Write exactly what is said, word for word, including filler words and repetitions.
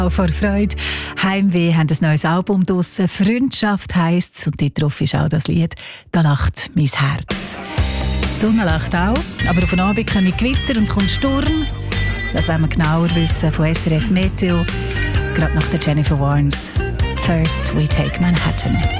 Vor Freude. Heimweh haben ein neues Album draussen. Freundschaft heisst es. Und dort drauf ist auch das Lied «Da lacht mein Herz». Die Sonne lacht auch, aber auf den Abend kommt Gewitter und es kommt Sturm. Das wollen wir genauer wissen von S R F Meteo. Gerade nach der Jennifer Warnes. «First we take Manhattan».